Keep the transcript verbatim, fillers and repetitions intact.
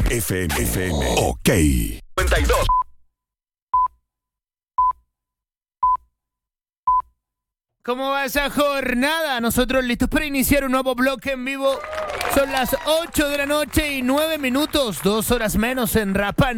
F M. F M. Ok. noventa y dos. ¿Cómo va esa jornada? Nosotros listos para iniciar un nuevo bloque en vivo. Son las ocho de la noche y nueve minutos, dos horas menos en Rapa